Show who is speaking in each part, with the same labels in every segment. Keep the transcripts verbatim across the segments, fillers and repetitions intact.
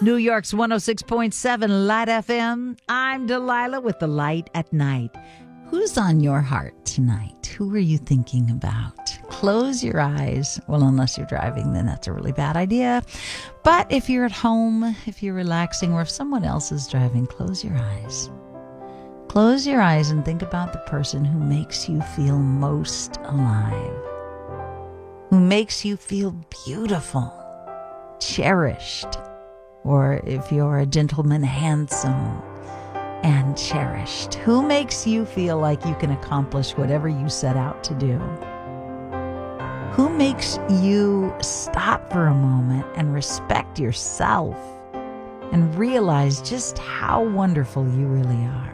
Speaker 1: New York's one oh six point seven Light F M. I'm Delilah with the Light at Night. Who's on your heart tonight? Who are you thinking about? Close your eyes. Well, unless you're driving, then that's a really bad idea. But if you're at home, if you're relaxing, or if someone else is driving, close your eyes. Close your eyes and think about the person who makes you feel most alive, who makes you feel beautiful, cherished, or if you're a gentleman, handsome and cherished. Who makes you feel like you can accomplish whatever you set out to do? Who makes you stop for a moment and respect yourself and realize just how wonderful you really are?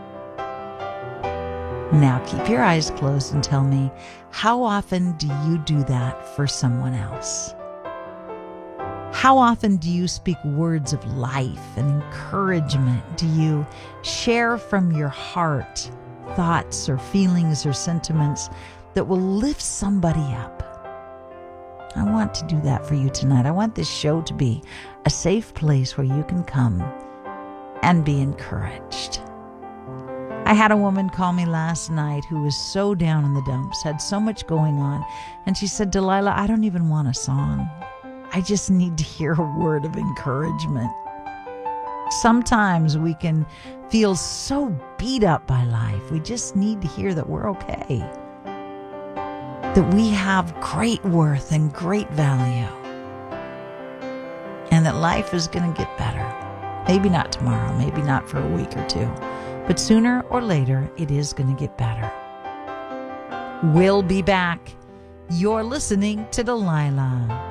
Speaker 1: Now keep your eyes closed and tell me, how often do you do that for someone else? How often do you speak words of life and encouragement? Do you share from your heart thoughts or feelings or sentiments that will lift somebody up? I want to do that for you tonight. I want this show to be a safe place where you can come and be encouraged. I had a woman call me last night who was so down in the dumps, had so much going on, and she said, Delilah, I don't even want a song. I just need to hear a word of encouragement. Sometimes we can feel so beat up by life. We just need to hear that we're okay, that we have great worth and great value, and that life is going to get better. Maybe not tomorrow, maybe not for a week or two, but sooner or later, it is going to get better. We'll be back. You're listening to Delilah.